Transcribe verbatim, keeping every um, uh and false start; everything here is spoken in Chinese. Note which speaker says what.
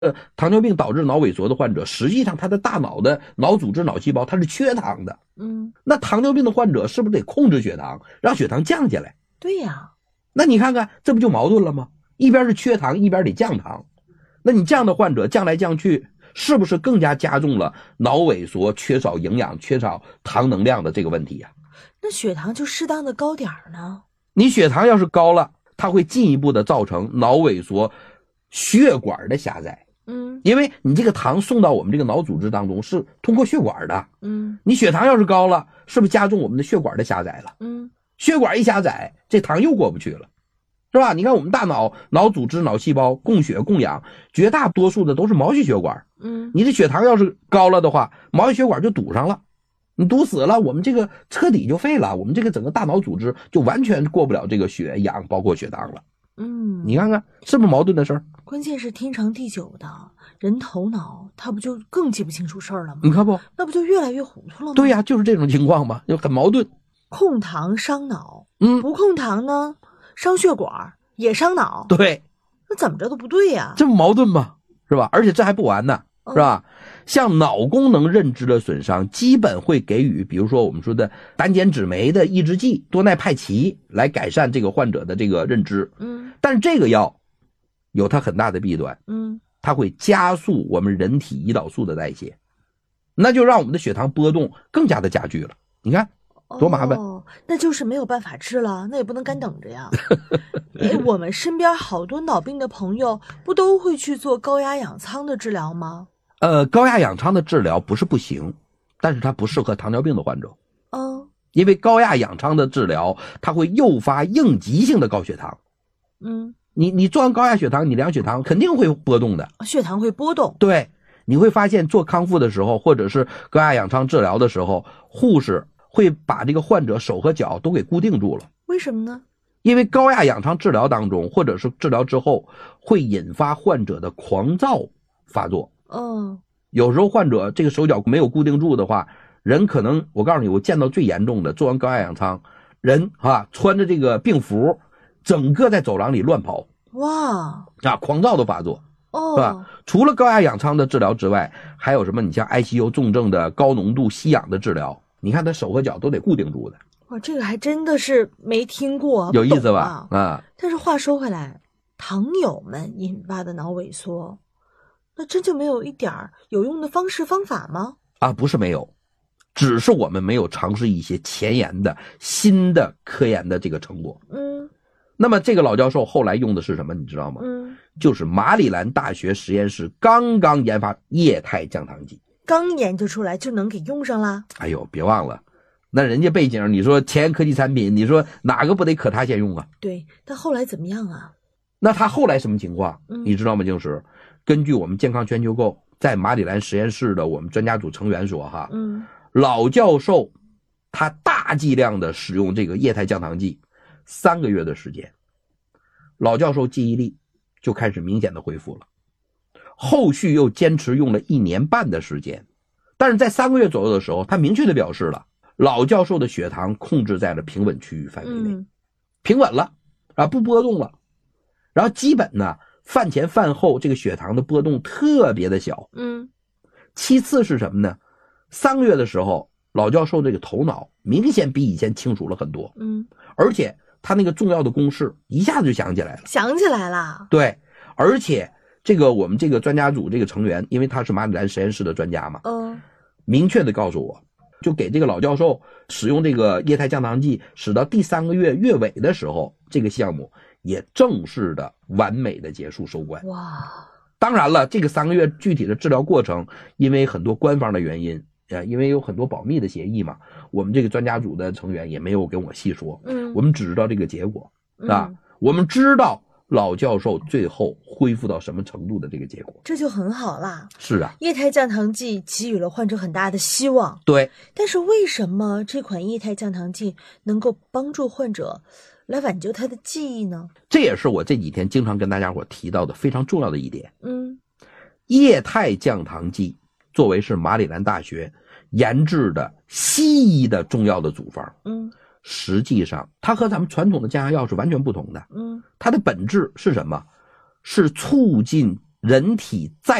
Speaker 1: 呃，糖尿病导致脑萎缩的患者，实际上他的大脑的脑组织、脑细胞它是缺糖的。
Speaker 2: 嗯，
Speaker 1: 那糖尿病的患者是不是得控制血糖，让血糖降下来？
Speaker 2: 对呀。
Speaker 1: 那你看看，这不就矛盾了吗？一边是缺糖，一边得降糖。那你这样的患者降来降去，是不是更加加重了脑萎缩、缺少营养、缺少糖能量的这个问题呀？
Speaker 2: 那血糖就适当的高点儿呢？
Speaker 1: 你血糖要是高了，它会进一步的造成脑萎缩、血管的狭窄。
Speaker 2: 嗯，
Speaker 1: 因为你这个糖送到我们这个脑组织当中是通过血管的。
Speaker 2: 嗯，
Speaker 1: 你血糖要是高了，是不是加重我们的血管的狭窄了？
Speaker 2: 嗯，
Speaker 1: 血管一狭窄，这糖又过不去了，是吧？你看我们大脑脑组织、脑细胞供血供氧，绝大多数的都是毛细血管。
Speaker 2: 嗯，
Speaker 1: 你这血糖要是高了的话，毛细血管就堵上了，你堵死了，我们这个彻底就废了，我们这个整个大脑组织就完全过不了这个血氧包括血糖了。
Speaker 2: 嗯，
Speaker 1: 你看看是不是矛盾的事儿？
Speaker 2: 关键是天长地久的人头脑，他不就更记不清楚事儿了吗？
Speaker 1: 你看不？
Speaker 2: 那不就越来越糊涂了吗？
Speaker 1: 对呀，就是这种情况嘛，就很矛盾。
Speaker 2: 控糖伤脑，
Speaker 1: 嗯，
Speaker 2: 不控糖呢，伤血管也伤脑。
Speaker 1: 对，
Speaker 2: 那怎么着都不对呀，
Speaker 1: 这不矛盾吗？是吧？而且这还不完呢，是吧？嗯，像脑功能认知的损伤，基本会给予比如说我们说的胆碱酯酶的抑制剂多奈派奇来改善这个患者的这个认知。
Speaker 2: 嗯，
Speaker 1: 但是这个药有它很大的弊端。
Speaker 2: 嗯，
Speaker 1: 它会加速我们人体胰岛素的代谢，那就让我们的血糖波动更加的加剧了。你看多麻烦。
Speaker 2: 哦，那就是没有办法治了，那也不能干等着呀。哎，我们身边好多脑病的朋友不都会去做高压氧舱的治疗吗？
Speaker 1: 呃，高压氧舱的治疗不是不行，但是它不适合糖尿病的患者。
Speaker 2: 嗯，
Speaker 1: 因为高压氧舱的治疗它会诱发应急性的高血糖。
Speaker 2: 嗯，
Speaker 1: 你你做完高压血糖，你量血糖肯定会波动的，
Speaker 2: 血糖会波动。
Speaker 1: 对，你会发现做康复的时候，或者是高压氧舱治疗的时候，护士会把这个患者手和脚都给固定住了。
Speaker 2: 为什么呢？
Speaker 1: 因为高压氧舱治疗当中，或者是治疗之后，会引发患者的狂躁发作。
Speaker 2: 嗯，
Speaker 1: 有时候患者这个手脚没有固定住的话，人可能，我告诉你，我见到最严重的，做完高压氧舱，人啊穿着这个病服，整个在走廊里乱跑。
Speaker 2: 哇
Speaker 1: 啊，狂躁的发作。
Speaker 2: 哦，
Speaker 1: 是吧？除了高压氧舱的治疗之外，还有什么？你像 I C U 重症的高浓度吸氧的治疗，你看他手和脚都得固定住的。
Speaker 2: 哇，这个还真的是没听过，
Speaker 1: 有意思吧？
Speaker 2: 啊，
Speaker 1: 啊！
Speaker 2: 但是话说回来，糖友们引发的脑萎缩，那真就没有一点有用的方式方法吗？
Speaker 1: 啊，不是没有，只是我们没有尝试一些前沿的新的科研的这个成果。
Speaker 2: 嗯，
Speaker 1: 那么这个老教授后来用的是什么？你知道吗？
Speaker 2: 嗯，
Speaker 1: 就是马里兰大学实验室刚刚研发液态降糖剂，
Speaker 2: 刚研究出来就能给用上啦。
Speaker 1: 哎呦，别忘了，那人家背景，你说前沿科技产品，你说哪个不得可他先用啊？
Speaker 2: 对，但后来怎么样啊？
Speaker 1: 那他后来什么情况？
Speaker 2: 嗯，
Speaker 1: 你知道吗？就是根据我们健康全球购在马里兰实验室的我们专家组成员说哈，
Speaker 2: 嗯，
Speaker 1: 老教授他大剂量的使用这个液态降糖剂，三个月的时间，老教授记忆力就开始明显的恢复了，后续又坚持用了一年半的时间，但是在三个月左右的时候，他明确的表示了，老教授的血糖控制在了平稳区域范围内，
Speaker 2: 嗯，
Speaker 1: 平稳了啊，不波动了，然后基本呢饭前饭后这个血糖的波动特别的小。
Speaker 2: 嗯，
Speaker 1: 其次是什么呢？三个月的时候，老教授这个头脑明显比以前清楚了很多。
Speaker 2: 嗯，
Speaker 1: 而且他那个重要的公式一下子就想起来了。
Speaker 2: 想起来了。
Speaker 1: 对，而且这个我们这个专家组这个成员，因为他是马里兰实验室的专家嘛，
Speaker 2: 嗯，
Speaker 1: 明确的告诉我，就给这个老教授使用这个液态降糖剂，使到第三个月月尾的时候，这个项目也正式的完美的结束收官。
Speaker 2: 哇，
Speaker 1: 当然了，这个三个月具体的治疗过程，因为很多官方的原因，呃，因为有很多保密的协议嘛，我们这个专家组的成员也没有跟我细说。
Speaker 2: 嗯，
Speaker 1: 我们只知道这个结果啊，
Speaker 2: 嗯，
Speaker 1: 我们知道老教授最后恢复到什么程度的这个结果。
Speaker 2: 这就很好啦。
Speaker 1: 是啊，
Speaker 2: 液态降糖剂给予了患者很大的希望。
Speaker 1: 对，
Speaker 2: 但是为什么这款液态降糖剂能够帮助患者来挽救他的记忆呢？
Speaker 1: 这也是我这几天经常跟大家伙提到的非常重要的一点。
Speaker 2: 嗯，
Speaker 1: 液态降糖剂作为是马里兰大学研制的西医的重要的组方，
Speaker 2: 嗯，
Speaker 1: 实际上它和咱们传统的降压药是完全不同的。
Speaker 2: 嗯，
Speaker 1: 它的本质是什么？是促进人体再